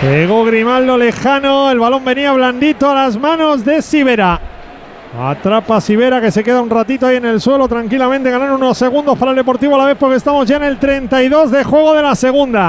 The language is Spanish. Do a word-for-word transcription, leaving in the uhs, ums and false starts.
Pegó Grimaldo lejano, el balón venía blandito a las manos de Sivera. Atrapa Sivera, que se queda un ratito ahí en el suelo tranquilamente, ganar unos segundos para el Deportivo Alavés porque estamos ya en el treinta y dos de juego de la segunda.